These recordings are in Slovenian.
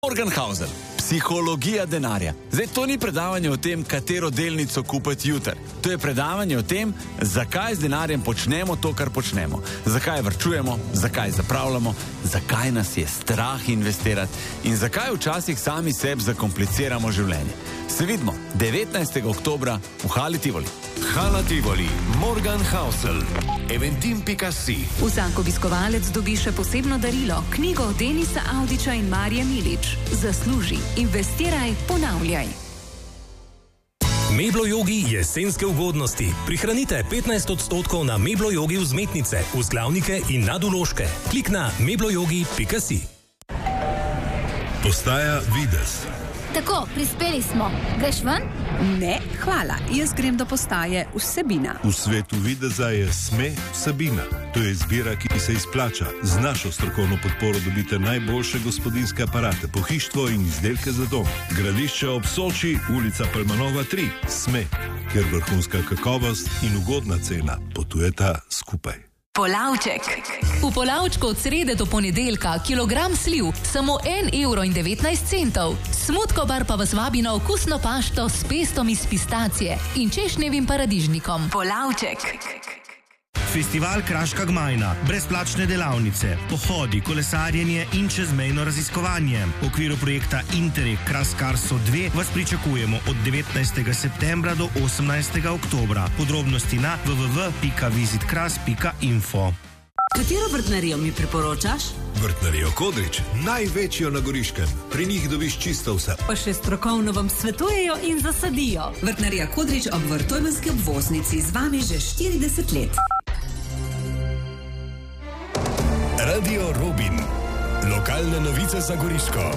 Morgenhausen, psihologija denarja. Zdaj, to ni predavanje o tem, katero delnico kupiti jutri. To je predavanje o tem, zakaj z denarjem počnemo to, kar počnemo. Zakaj varčujemo, zakaj zapravljamo, zakaj nas je strah investirati in zakaj včasih sami sebi zakompliciramo življenje. Se vidimo 19. oktobra v Hali Tivoli. Hala Tivoli, Morgenhausen, eventim.si. Vsak obiskovalec dobi še posebno darilo, knjigo Denisa Avdića in Marije Milič. Zasluži, investiraj, ponavljaj. Meblo Jogi jesenske ugodnosti. Prihranite 15% na Meblo Jogi vzmetnice, vzglavnike in nadvložke. Klik na meblojogi.si. Postaja Videz. Tako, prispeli smo. Greš ven? Ne, hvala. Jaz grem do postaje Vsebina. V svetu videza je SME Vsebina. To je izbira, ki se izplača. Z našo strokovno podporo dobite najboljše gospodinjske aparate, pohištvo in izdelke za dom. Gradišče ob Soči, ulica Palmanova 3. SME, kjer vrhunska kakovost in ugodna cena potujeta skupaj. Polavček. V Polavčku od srede do ponedeljka kilogram sliv samo 1,19 €. Smutkobar pa vas vabi na okusno pašto s pestom iz pistacije in češnjevim paradižnikom. Polavček. Festival Kraška Gmajna, brezplačne delavnice, pohodi, kolesarjenje in čezmejno raziskovanje. V okviru projekta Interreg Kraskarso 2 vas pričakujemo od 19. septembra do 18. oktobra. Podrobnosti na www.visitkras.info. Katero vrtnarijo mi priporočaš? Vrtnarijo Kodrič, največjo na Goriškem. Pri njih dobiš čisto vse. Pa še strokovno vam svetujejo in zasadijo. Vrtnarija Kodrič ob Vrtojmenski obvoznici, z vami že 40 let. Radio Robin. Lokalne novice za Goriško.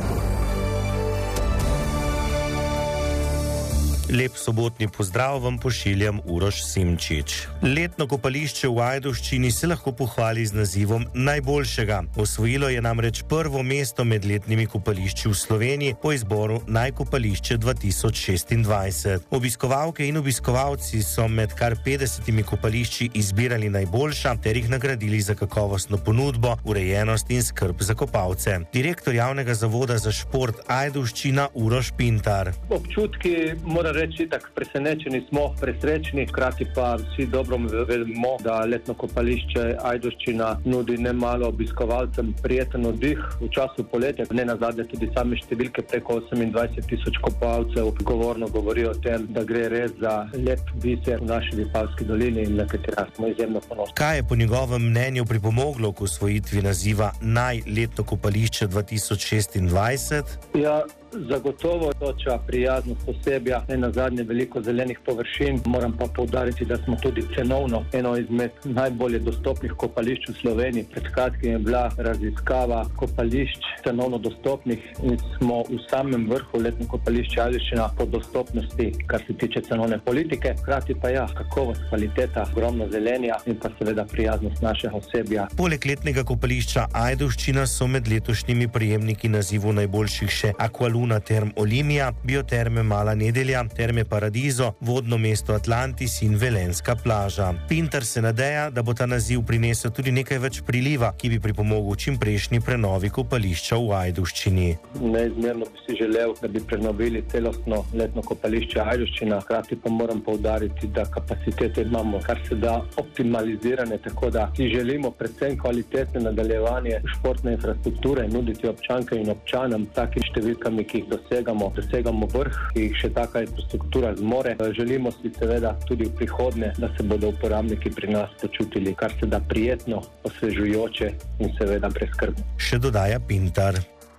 Lep sobotni pozdrav vam pošiljam Uroš Simčič. Letno kopališče v Ajdovščini se lahko pohvali z nazivom najboljšega. Osvojilo je namreč prvo mesto med letnimi kopališči v Sloveniji po izboru Najkopališče 2026. Obiskovalke in obiskovalci so med kar 50 kopališči izbirali najboljša ter jih nagradili za kakovostno ponudbo, urejenost in skrb za kopalce. Direktor javnega zavoda za šport Ajdovščina Uroš Pintar. Občutki mora reči, tako presenečeni smo, presrečni, hkrati pa vsi dobro vemo, da letno kopališče Ajdovščina nudi nemalo obiskovalcem prijeten oddih v času poletja. Ne nazadnje tudi same številke preko 28,000 kopalcev odgovorno govorijo o tem, da gre res za lep biser v naši Vipavski dolini in na katera smo izjemno ponosni. Kaj je po njegovem mnenju pripomoglo k osvojitvi naziva Najletno kopališče 2026? Ja, zagotovo toča prijaznost osebja, ne nazadnje veliko zelenih površin. Moram pa poudariti, da smo tudi cenovno eno izmed najbolje dostopnih kopališč v Sloveniji. Pred kratkim je bila raziskava kopališč cenovno dostopnih in smo v samem vrhu letno kopališče Ajdovščina po dostopnosti, kar se tiče cenovne politike. Hkrati pa ja, kakovost, kvaliteta, ogromno zelenja in pa seveda prijaznost našega osebja. Poleg letnega kopališča Ajdovščina so med letošnjimi prejemniki nazivu najboljših še Aqualuna Term Olimia, Bioterme Mala Nedelja, Terme Paradizo, vodno mesto Atlantis in Velenska plaža. Pintar se nadeja, da bo ta naziv prinesel tudi nekaj več priliva, ki bi pripomogel čimprejšnji prenovi kopališča v Ajdovščini. Neizmerno bi si želel, da bi prenovili celostno letno kopališče Ajdovščina. Hkrati pa moram poudariti, da kapacitete imamo kar se da optimalizirane, tako da si želimo predvsem kvalitetne nadaljevanje športne infrastrukture, nuditi občanke in občanom takimi številkami, ki jih dosegamo vrh, ki jih še taka infrastruktura zmore. Želimo si seveda tudi v prihodnje, da se bodo uporabniki pri nas počutili kar se da prijetno, osvežujoče in seveda brezskrbno. Še dodaja Pintar.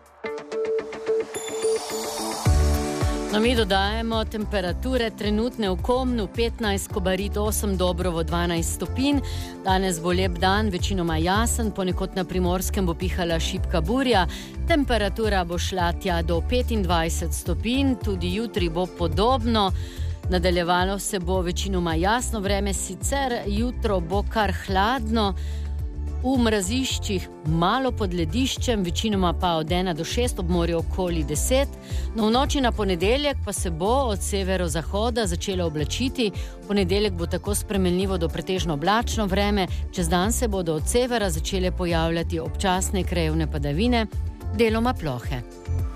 No, mi dodajemo temperature trenutne v Komnu 15, Kobarid 8, Dobrovo 12 stopinj. Danes bo lep dan, večinoma jasen, ponekod na Primorskem bo pihala šibka burja. Temperatura bo šla tja do 25 stopinj, tudi jutri bo podobno. Nadaljevalo se bo večinoma jasno vreme, sicer jutro bo kar hladno. V mraziščih malo pod lediščem, večinoma pa od 1 do 6, ob morju okoli 10. No, v noči na ponedeljek pa se bo od severozahoda začelo oblačiti. V ponedeljek bo tako spremenljivo do pretežno oblačno vreme, čez dan se bodo od severa začele pojavljati občasne krajevne padavine, deloma plohe.